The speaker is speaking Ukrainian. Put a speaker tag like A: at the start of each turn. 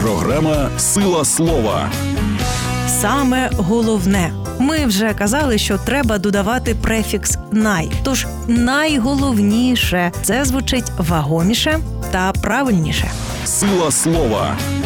A: Програма «Сила слова».
B: Саме головне. Ми вже казали, що треба додавати префікс «най». Тож найголовніше – це звучить вагоміше та правильніше.
A: «Сила слова».